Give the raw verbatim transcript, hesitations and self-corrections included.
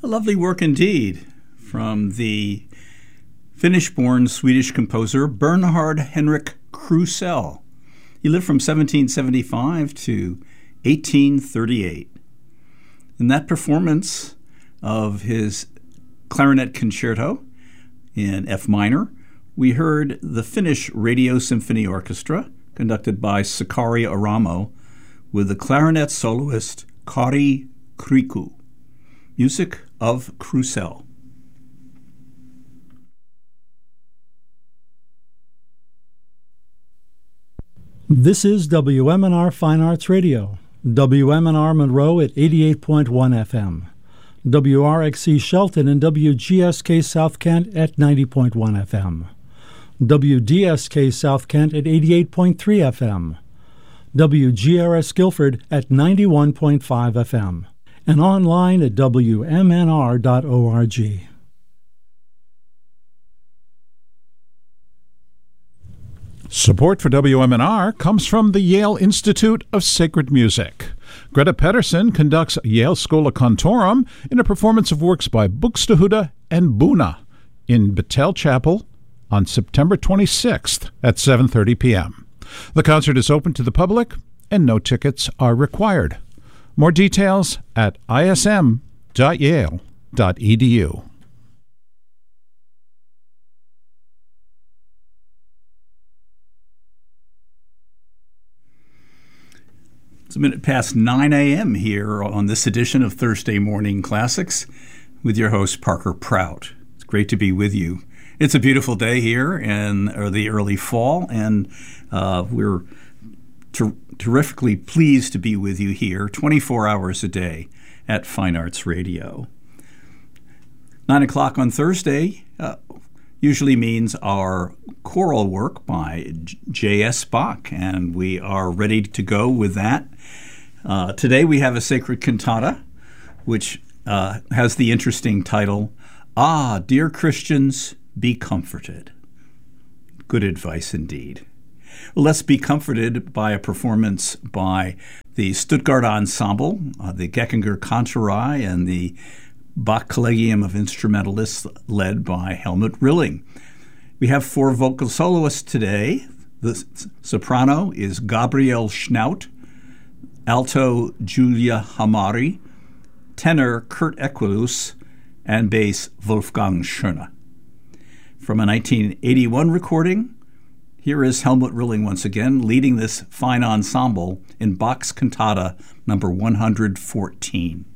A lovely work indeed from the Finnish-born Swedish composer Bernhard Henrik Krusell. He lived from seventeen seventy-five to eighteen thirty-eight. In that performance of his clarinet concerto in F minor, we heard the Finnish Radio Symphony Orchestra, conducted by Sakari Aramo, with the clarinet soloist Kari Kriku. Music of Krusell. This is W M N R Fine Arts Radio, W M N R Monroe at eighty-eight point one F M, W R X C Shelton and W G S K South Kent at ninety point one F M, W D S K South Kent at eighty-eight point three F M, W G R S Guilford at ninety-one point five F M, and online at W M N R dot org. Support for W M N R comes from the Yale Institute of Sacred Music. Greta Pedersen conducts Yale Schola Cantorum in a performance of works by Buxtehude and Buna in Battelle Chapel on September twenty-sixth at seven thirty p.m. The concert is open to the public and no tickets are required. More details at I S M dot yale dot e d u. It's a minute past nine a.m. here on this edition of Thursday Morning Classics with your host, Parker Prout. It's great to be with you. It's a beautiful day here in the early fall, and uh, we're ter- terrifically pleased to be with you here twenty-four hours a day at Fine Arts Radio. Nine o'clock on Thursday uh, usually means our choral work by J S. Bach, and we are ready to go with that. Uh, today we have a sacred cantata, which uh, has the interesting title, Ah, Dear Christians, Be Comforted. Good advice indeed. Well, let's be comforted by a performance by the Stuttgart Ensemble, uh, the Geckinger Kantorei, and the Bach Collegium of Instrumentalists led by Helmut Rilling. We have four vocal soloists today. The soprano is Gabrielle Schnaut, alto Julia Hamari, tenor Kurt Equilus, and bass Wolfgang Schöne. From a nineteen eighty-one recording, here is Helmut Rilling once again, leading this fine ensemble in Bach's cantata number one hundred fourteen.